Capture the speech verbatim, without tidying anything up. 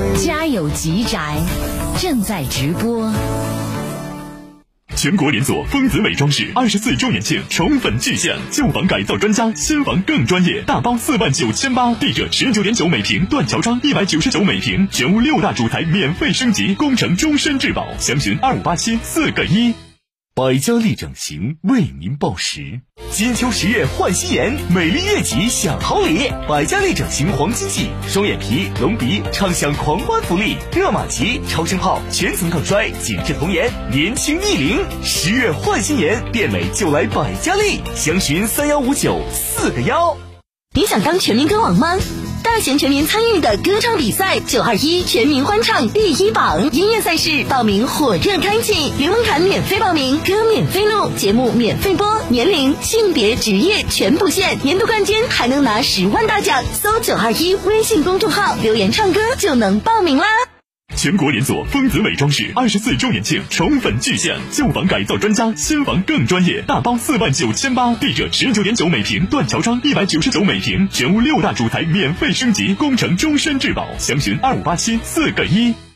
家有吉宅正在直播。 全国连锁丰子美装饰二十四周年庆宠粉巨献，旧房改造专家，新房更专业，大包四万九千八，地者十九点九每平，断桥窗一百九十九每平，全屋六大主材免费升级，工程终身质保，详询二五八七四个一。百家丽整形为您报时，金秋十月换新颜，美丽悦己享好礼。百家丽整形黄金季，双眼皮、隆鼻畅享狂欢福利，热玛吉、超声炮全层抗衰，紧致童颜，年轻逆龄。十月换新颜，变美就来百家丽，详询三幺五九四个幺。 你想当全民歌王吗？大贤全民参与的歌唱比赛九二一全民欢唱第一榜音乐赛事报名火热开启，零门槛免费报名，歌免费录，节目免费播，年龄、性别、职业全不限，年度冠军还能拿十万大奖。搜九二一微信公众号留言唱歌就能报名啦。 全国连锁丰子美装饰二十四周年庆宠粉巨献，旧房改造专家，新房更专业，大包四万九千八，地者十九点九每平，断桥窗一百九十九每平，全屋六大主材免费升级，工程终身质保，详询二五八七四个一。